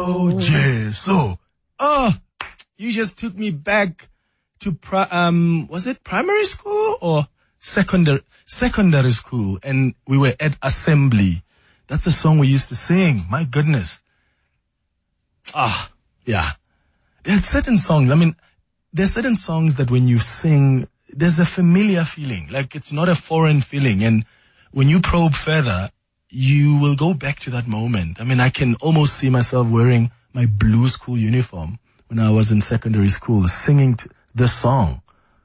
Oh, Jesus. Oh, you just took me back to, was it primary school or secondary school? And we were at assembly. That's the song we used to sing. My goodness. Yeah. There's certain songs. I mean, there's certain songs that when you sing, there's a familiar feeling. Like it's not a foreign feeling. And when you probe further, you will go back to that moment. I mean, I can almost see myself wearing my blue school uniform when I was in secondary school, singing this song.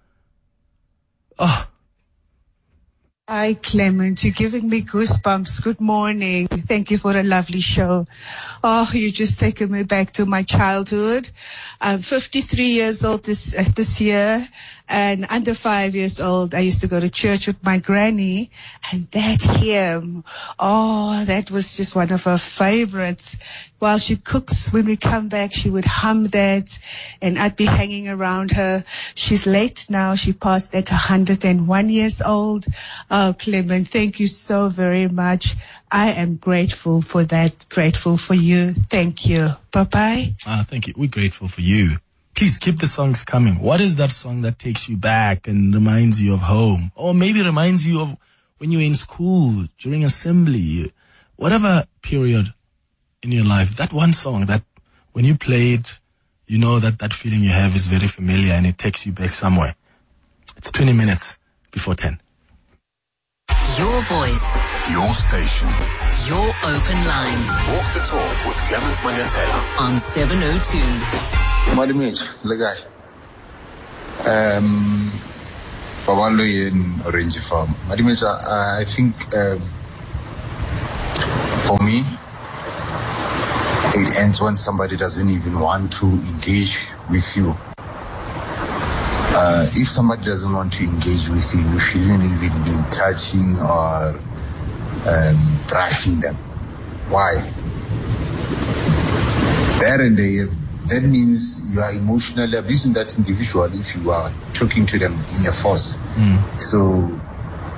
Oh. Hi, Clement. You're giving me goosebumps. Good morning. Thank you for a lovely show. Oh, you're just taking me back to my childhood. I'm 53 years old this year, and under 5 years old, I used to go to church with my granny, and that hymn, that was just one of her favorites. While she cooks, when we come back, she would hum that, and I'd be hanging around her. She's late now. She passed at 101 years old. Oh, Clement, thank you so very much. I am grateful for that, grateful for you. Thank you. Bye-bye. Thank you. We're grateful for you. Please keep the songs coming. What is that song that takes you back and reminds you of home? Or maybe reminds you of when you were in school, during assembly, whatever period in your life. That one song that when you play it, you know that feeling you have is very familiar and it takes you back somewhere. It's 20 minutes before 10. Your voice. Your station. Your open line. Walk the talk with Clement Mangatela. On 702. Madimich, the guy. Pawalo in Orange Farm. Madimich, I think for me, it ends when somebody doesn't even want to engage with you. If somebody doesn't want to engage with you, you shouldn't even be touching or brushing them. Why? There and there, that means you are emotionally abusing that individual if you are talking to them in a force. So